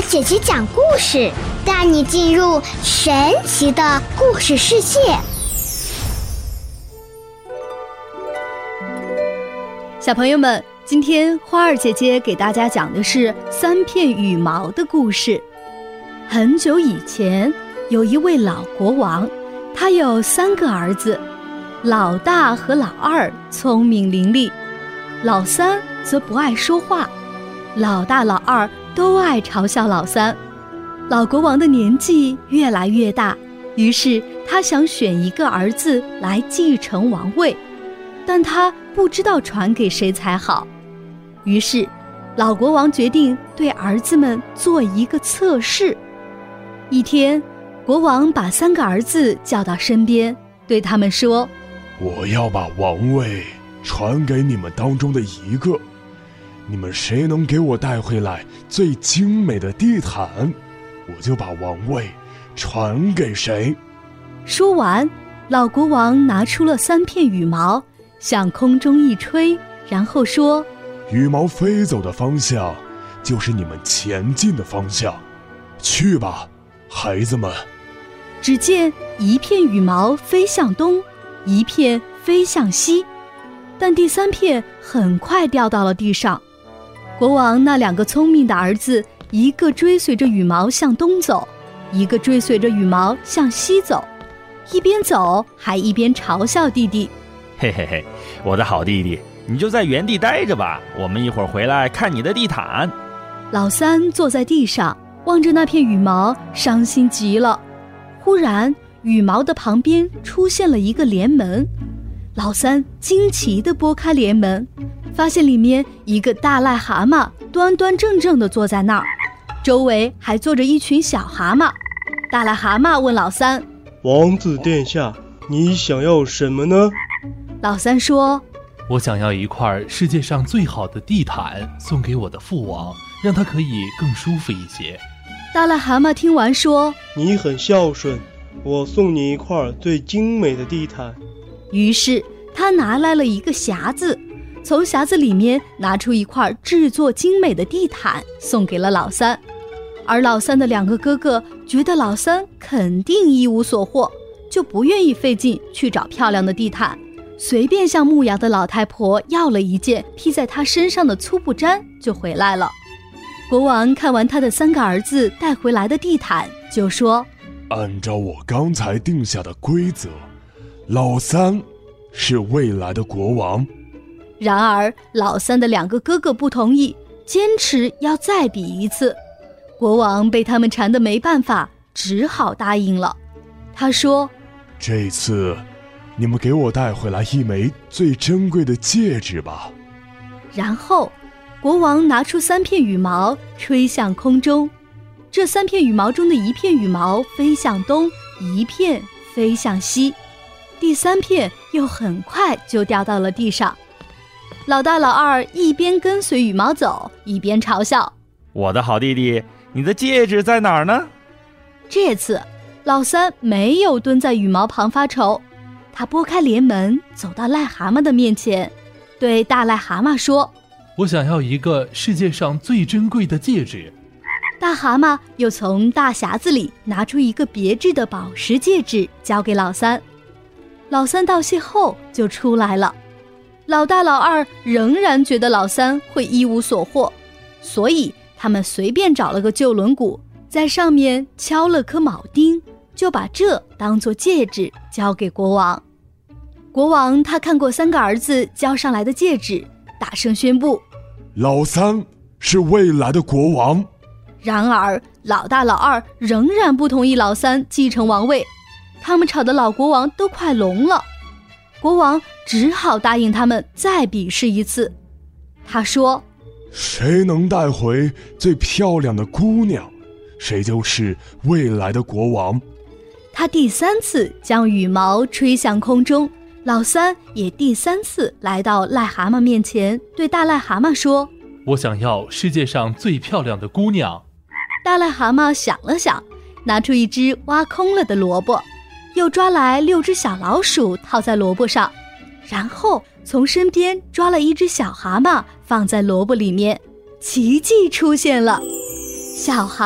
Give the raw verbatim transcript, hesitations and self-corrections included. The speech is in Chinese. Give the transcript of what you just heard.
姐姐讲故事，带你进入神奇的故事世界。 小朋友们，今天花儿姐姐给大家讲的是三片羽毛的故事。很久以前，有一位老国王，他有三个儿子，老大和老二聪明伶俐，老三则不爱说话，老大老二都爱嘲笑老三。老国王的年纪越来越大，于是他想选一个儿子来继承王位，但他不知道传给谁才好。于是老国王决定对儿子们做一个测试。一天，国王把三个儿子叫到身边，对他们说： 我要把王位传给你们当中的一个，你们谁能给我带回来最精美的地毯，我就把王位传给谁。 说完，老国王拿出了三片羽毛，向空中一吹，然后说： 羽毛飞走的方向就是你们前进的方向，去吧，孩子们。 只见一片羽毛飞向东，一片飞向西，但第三片很快掉到了地上。国王那两个聪明的儿子，一个追随着羽毛向东走，一个追随着羽毛向西走，一边走还一边嘲笑弟弟： 嘿嘿嘿，我的好弟弟，你就在原地待着吧，我们一会儿回来看你的地毯。 老三坐在地上，望着那片羽毛，伤心极了。忽然，羽毛的旁边出现了一个帘门，老三惊奇地拨开帘门，发现里面一个大癞蛤蟆端端正正地坐在那儿，周围还坐着一群小蛤蟆。大癞蛤蟆问老三： 王子殿下，你想要什么呢？ 老三说： 我想要一块世界上最好的地毯送给我的父王，让他可以更舒服一些。 大癞蛤蟆听完说： 你很孝顺，我送你一块最精美的地毯。 于是他拿来了一个匣子，从匣子里面拿出一块制作精美的地毯，送给了老三。而老三的两个哥哥觉得老三肯定一无所获，就不愿意费劲去找漂亮的地毯，随便向牧羊的老太婆要了一件披在她身上的粗布毡就回来了。国王看完他的三个儿子带回来的地毯，就说： 按照我刚才定下的规则，老三是未来的国王。 然而老三的两个哥哥不同意，坚持要再比一次。国王被他们缠得没办法，只好答应了。他说： 这次你们给我带回来一枚最珍贵的戒指吧。 然后国王拿出三片羽毛吹向空中，这三片羽毛中的一片羽毛飞向东，一片飞向西，第三片又很快就掉到了地上。老大老二一边跟随羽毛走，一边嘲笑： 我的好弟弟，你的戒指在哪儿呢？ 这次老三没有蹲在羽毛旁发愁，他拨开帘门，走到癞蛤蟆的面前，对大癞蛤蟆说： 我想要一个世界上最珍贵的戒指。 大蛤蟆又从大匣子里拿出一个别致的宝石戒指，交给老三。老三道谢后就出来了。老大老二仍然觉得老三会一无所获，所以他们随便找了个旧轮毂，在上面敲了颗铆钉，就把这当作戒指交给国王。国王他看过三个儿子交上来的戒指，大声宣布： 老三是未来的国王。 然而老大老二仍然不同意老三继承王位，他们吵得老国王都快聋了。国王只好答应他们再比试一次。他说： 谁能带回最漂亮的姑娘，谁就是未来的国王。 他第三次将羽毛吹向空中，老三也第三次来到癞蛤蟆面前，对大癞蛤蟆说： 我想要世界上最漂亮的姑娘。 大癞蛤蟆想了想，拿出一只挖空了的萝卜，又抓来六只小老鼠套在萝卜上，然后从身边抓了一只小蛤蟆放在萝卜里面，奇迹出现了。小蛤